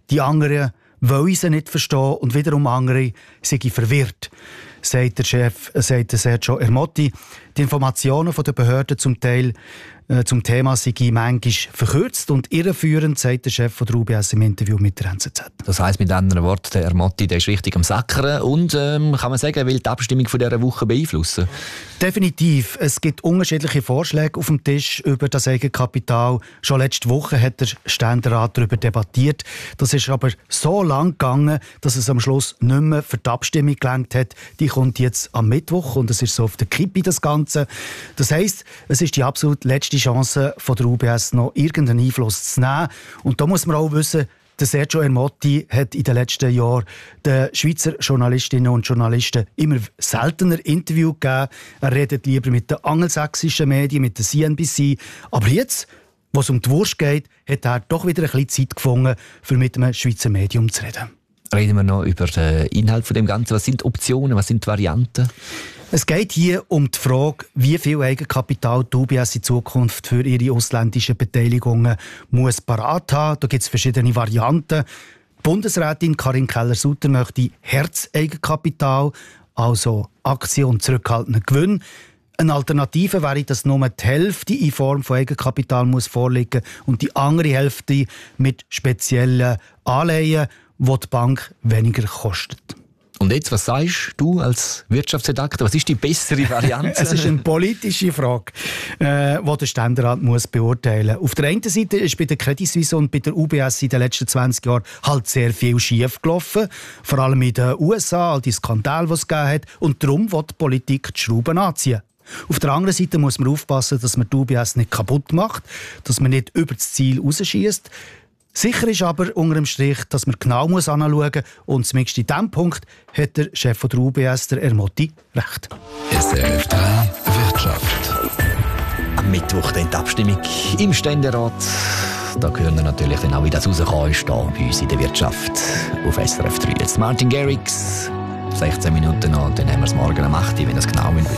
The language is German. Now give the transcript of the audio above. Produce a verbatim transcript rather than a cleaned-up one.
Die anderen wollen sie nicht verstehen und wiederum andere sind verwirrt, sagt der Chef, sagt Sergio Ermotti. Die Informationen von den Behörden zum Teil äh, zum Thema sind manchmal verkürzt und irreführend, sagt der Chef von der U B S im Interview mit der N Z Z. Das heisst mit anderen Worten, der Ermotti, der ist richtig am Sackern und ähm, kann man sagen, er will die Abstimmung von dieser Woche beeinflussen? Definitiv. Es gibt unterschiedliche Vorschläge auf dem Tisch über das Eigenkapital. Schon letzte Woche hat der Ständerat darüber debattiert. Das ist aber so lang gegangen, dass es am Schluss nicht mehr für die Abstimmung gelangt hat. Die kommt jetzt am Mittwoch und es ist so auf der Kippe, das Ganze. Das heisst, es ist die absolut letzte Chance von der U B S, noch irgendeinen Einfluss zu nehmen. Und da muss man auch wissen, der Sergio Ermotti hat in den letzten Jahren den Schweizer Journalistinnen und Journalisten immer seltener Interviews gegeben. Er redet lieber mit den angelsächsischen Medien, mit der C N B C. Aber jetzt, wo es um die Wurst geht, hat er doch wieder ein bisschen Zeit gefunden, für mit einem Schweizer Medium zu reden. Reden wir noch über den Inhalt von dem Ganzen. Was sind die Optionen, was sind die Varianten? Es geht hier um die Frage, wie viel Eigenkapital die U B S in Zukunft für ihre ausländischen Beteiligungen muss parat haben. Da gibt es verschiedene Varianten. Die Bundesrätin Karin Keller-Sutter möchte Herz-Eigenkapital, also Aktien und zurückhaltenden Gewinn. Eine Alternative wäre, dass nur die Hälfte in Form von Eigenkapital muss vorliegen und die andere Hälfte mit speziellen Anleihen, die die Bank weniger kostet. Und jetzt, was sagst du als Wirtschaftsredakteur? Was ist die bessere Variante? Es ist eine politische Frage, äh, die der Ständerat muss beurteilen muss. Auf der einen Seite ist bei der Credit Suisse und bei der U B S in den letzten zwanzig Jahren halt sehr viel schief gelaufen. Vor allem in den U S A, all die Skandale, die es gegeben hat. Und darum will die Politik die Schrauben anziehen. Auf der anderen Seite muss man aufpassen, dass man die U B S nicht kaputt macht, dass man nicht über das Ziel rausschießt. Sicher ist aber unter dem Strich, dass man genau anschauen muss und zumindest in diesem Punkt hat der Chef der U B S, der Ermotti, recht. S R F drei Wirtschaft. Am Mittwoch dann die Abstimmung im Ständerat. Da hören wir natürlich dann auch, wie das rausgekommen ist, hier bei uns in der Wirtschaft auf S R F drei. Jetzt Martin Garrix, sechzehn Minuten noch, und dann haben wir es morgen um acht Uhr, wenn ihr es genau wissen wollt.